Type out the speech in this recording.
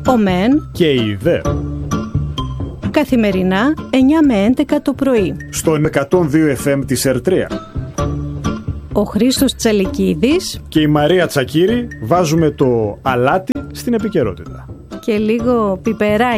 ο ΜΕΝ και η ΔΕ. Καθημερινά 9 με 11 το πρωί. Στον 102 FM της Ερτρία. Ο Χρήστος Τσαλικίδης και η Μαρία Τσακύρη βάζουμε το αλάτι στην επικαιρότητα. και λίγο πιπεράκι.